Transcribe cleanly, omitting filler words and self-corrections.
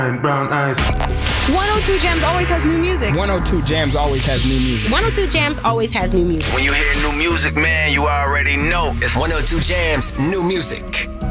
and brown eyes. 102 Jams always has new music. 102 Jams always has new music. 102 Jams always has new music. When you hear new music, man, you already know. It's 102 Jams, new music.